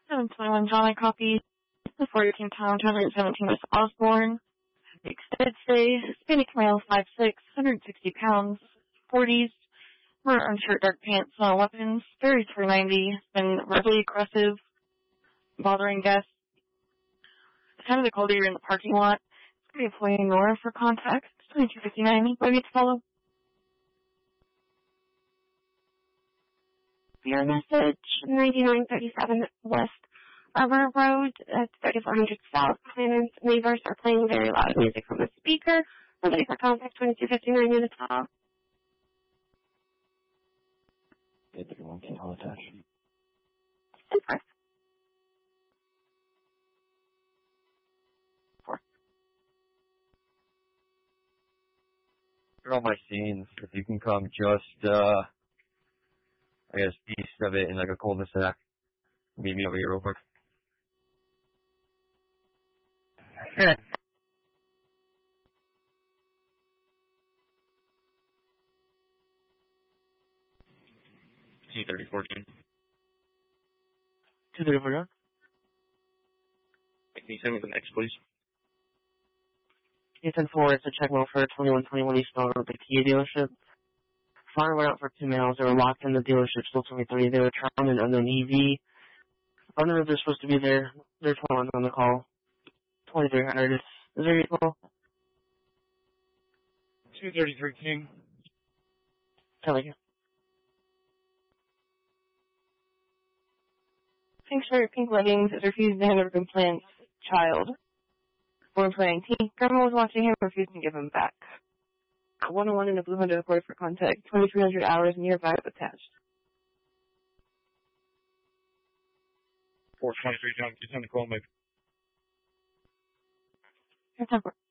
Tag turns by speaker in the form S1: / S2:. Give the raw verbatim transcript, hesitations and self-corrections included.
S1: seven twenty-one John, I copy. The fourteen pound, two hundred seventeen Miss Osborne. Extended stay. Hispanic male, five six, one hundred sixty pounds. forties. Wear unshirt, dark pants, no weapons. Very three ninety. Been verbally aggressive. Bothering guests. The time of the call, you're in the parking lot. It's going to be employee Nora for contact. twenty-two fifty-nine. What do you to follow? Your message, ninety-nine thirty-seven West River Road at thirty-four hundred South. Tenants, neighbors are playing very loud music from the speaker. Somebody for contact, twenty-two fifty-nine units off.
S2: eight thirty-one, can I'll attach.
S1: Super. Four.
S2: You're on my scenes. If you can come just, uh, I guess, east of it in like a cul-de-sac. Meet me over here real quick.
S1: Good.
S2: T thirty fourteen.
S3: two thirty four, John.
S2: Can you send me the next, please?
S3: eight ten four, it's a check well for twenty-one twenty-one East Bell Road, the Kia dealership. Fire went out for two males. They were locked in the dealership, still twenty-three. They were trying an unknown E V. I don't know if they're supposed to be there. They're twenty-one on the call. twenty-three hundred. Is, is there your call?
S2: two thirty-three King.
S3: Tell you.
S1: Thanks for your pink leggings. Is refused to handle complaints. Child. We're playing teen. Grandma was watching him, refused to give him back. one oh one in a blue Honda Accord for contact. twenty-three hundred hours nearby attached.
S2: four twenty-three, John. Just on the call, maybe.
S1: Here's number.